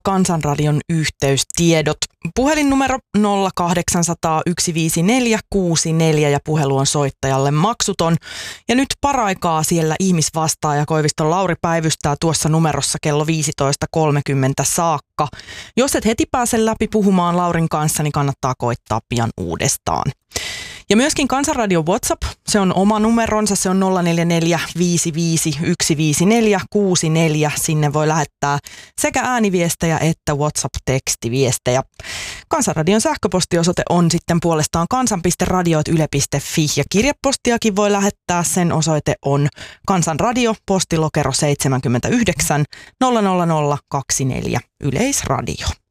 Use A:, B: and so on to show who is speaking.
A: Kansanradion yhteystiedot. Puhelinnumero 0800 154 64 ja puhelu on soittajalle maksuton. Ja nyt paraikaa siellä ihmisvastaaja Koiviston Lauri päivystää tuossa numerossa kello 15.30 saakka. Jos et heti pääse läpi puhumaan Laurin kanssa, niin kannattaa koittaa pian uudestaan. Ja myöskin Kansanradion WhatsApp, se on oma numeronsa, se on 044 55 154 64. Sinne voi lähettää sekä ääniviestejä että WhatsApp-tekstiviestejä. Kansanradion sähköpostiosoite on sitten puolestaan kansan.radio@yle.fi ja kirjepostiakin voi lähettää. Sen osoite on Kansanradio, postilokero 79 00024 Yleisradio.